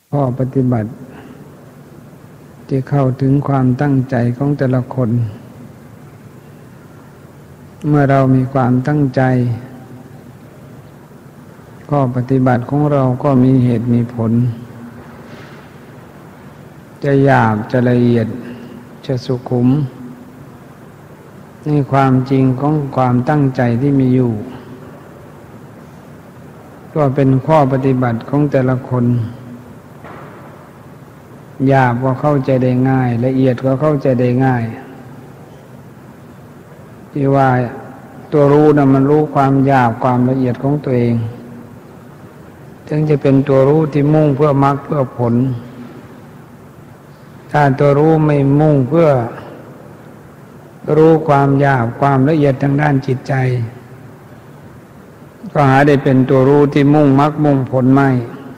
ข้อปฏิบัติที่เข้าถึงความตั้งใจของแต่ละคนเมื่อเรามีความตั้งใจข้อปฏิบัติของเราก็มีเหตุมีผลจะหยาบจะละเอียดจะสุขุมในความจริงของความตั้งใจที่มีอยู่ก็เป็นข้อปฏิบัติของแต่ละคนหยาบก็เข้าใจได้ง่ายละเอียดก็เข้าใจได้ง่ายที่ว่าตัวรู้นะมันรู้ความหยาบความละเอียดของตัวเองถึงจะเป็นตัวรู้ที่มุ่งเพื่อมรรคเพื่อผลถ้าตัวรู้ไม่มุ่งเพื่อรู้ความหยาบความละเอียดทางด้านจิตใจก็หาได้เป็นตัวรู้ที่มุ่งมรรคมุ่งผลไม่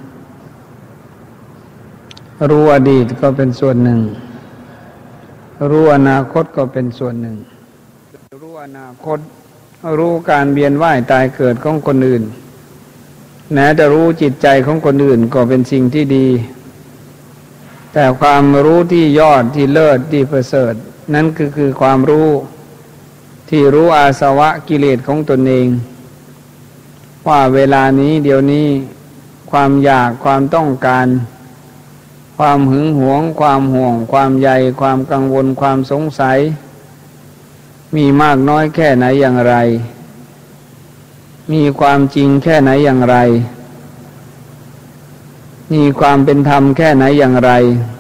รู้อดีตก็เป็นส่วนหนึ่งรู้อนาคตก็เป็นส่วนหนึ่งรู้อนาคตรู้การเวียนว่ายตายเกิดของคนอื่นแม้จะรู้จิตใจของคนอื่นก็เป็นสิ่งที่ดีแต่ความรู้ที่ยอดที่เลิศที่ประเสริฐนั้นคือความรู้ที่รู้อาสวะกิเลสของตนเองว่าเวลานี้เดี๋ยวนี้ความอยากความต้องการความหึงหวงความห่วงความใยความกังวลความสงสัยมีมากน้อยแค่ไหนอย่างไรมีความจริงแค่ไหนอย่างไรมีความเป็นธรรมแค่ไหนอย่างไร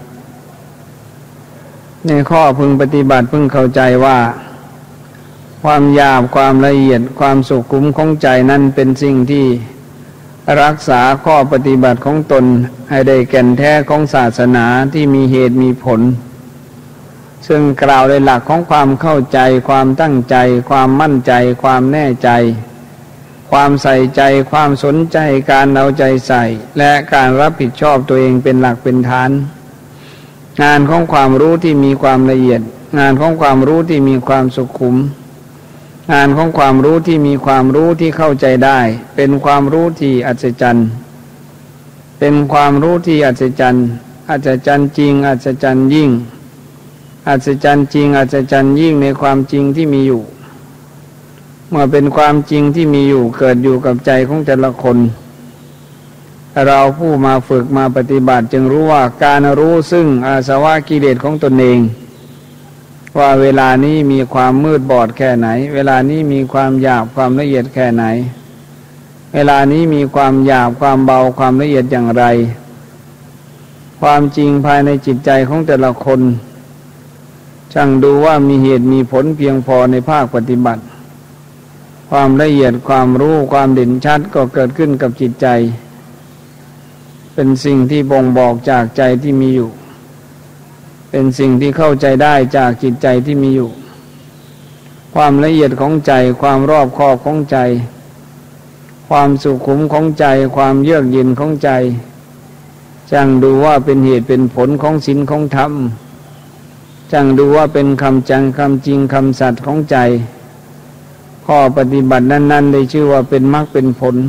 ในข้อพึงปฏิบัติพึงเข้าใจว่าความหยาบความละเอียดความสุขุมของใจนั้นเป็นสิ่งที่รักษาข้อปฏิบัติของตนให้ได้แก่นแท้ของศาสนาที่มีเหตุมีผลซึ่งกล่าวในหลักของความเข้าใจความตั้งใจความมั่นใจความแน่ใจความใส่ใจความสนใจการเอาใจใส่และการรับผิดชอบตัวเองเป็นหลักเป็นฐานงานของความรู้ที่มีความละเอียดงานของความรู้ที่มีความสุขุมงานของความรู้ที่มีความรู้ที่เข้าใจได้เป็นความรู้ที่อัศจรรย์เป็นความรู้ที่อัศจรรย์อัศจรรย์จริงอัศจรรย์ยิ่งอัศจรรย์จริงอัศจรรย์ยิ่งในความจริงที่มีอยู่เมื่อเป็นความจริงที่มีอยู่เกิดอยู่กับใจของแต่ละคนเราผู้มาฝึกมาปฏิบัติจึงรู้ว่าการรู้ซึ่งอาสวะกิเลสของตนเองว่าเวลานี้มีความมืดบอดแค่ไหนเวลานี้มีความหยาบความละเอียดแค่ไหนเวลานี้มีความหยาบความเบาความละเอียดอย่างไรความจริงภายในจิตใจของแต่ละคนช่างดูว่ามีเหตุมีผลเพียงพอในภาคปฏิบัติความละเอียดความรู้ความเด่นชัดก็เกิดขึ้นกับจิตใจเป็นสิ่งที่บ่งบอกจากใจที่มีอยู่เป็นสิ่งที่เข้าใจได้จากจิตใจที่มีอยู่ความละเอียดของใจความรอบคอบของใจความสุขุมของใจความเยือกเย็นของใจจังดูว่าเป็นเหตุเป็นผลของศีลของธรรมจังดูว่าเป็นคำจังคำจริงคำสัตย์ของใจข้อปฏิบัตินั้นๆได้ชื่อว่าเป็นมรรคเป็นผล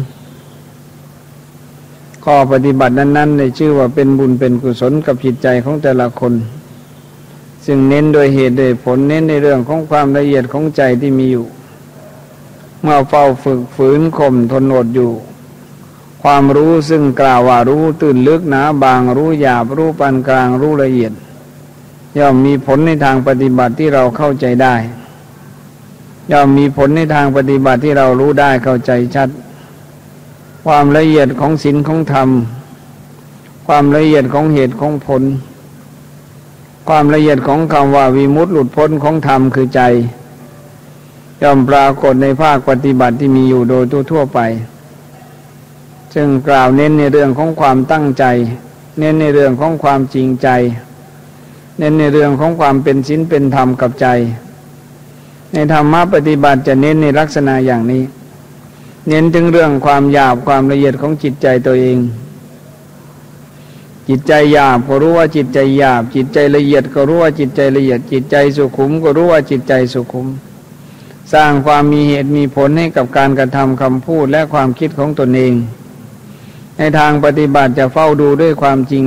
ข้อปฏิบัตินั้นๆได้ชื่อว่าเป็นบุญเป็นกุศลกับจิตใจของแต่ละคนซึ่งเน้นโดยเหตุโดยผลเน้นในเรื่องของความละเอียดของใจที่มีอยู่เมื่อเฝ้าฝึกฝืนข่มทนอดอยู่ความรู้ซึ่งกล่าวว่ารู้ตื่นลึกหนาบางรู้หยาบรู้ปานกลางรู้ละเอียดย่อมมีผลในทางปฏิบัติที่เราเข้าใจได้ย่อมมีผลในทางปฏิบัติที่เรารู้ได้เข้าใจชัดความละเอียดของศีลของธรรมความละเอียดของเหตุของผลความละเอียดของคำว่าวิมุตติหลุดพ้นของธรรมคือใจย่อมปรากฏในภาคปฏิบัติที่มีอยู่โดยทั่วไปซึ่งกล่าวเน้นในเรื่องของความตั้งใจเน้นในเรื่องของความจริงใจเน้นในเรื่องของความเป็นศีลเป็นธรรมกับใจในธรรมะปฏิบัติจะเน้นในลักษณะอย่างนี้เน้นถึงเรื่องความหยาบความละเอียดของจิตใจตัวเองจิตใจหยาบก็รู้ว่าจิตใจหยาบจิตใจละเอียดก็รู้ว่าจิตใจละเอียดจิตใจสุขุมก็รู้ว่าจิตใจสุขุมสร้างความมีเหตุมีผลให้กับการกระทำคำพูดและความคิดของตนเองในทางปฏิบัติจะเฝ้าดูด้วยความจริง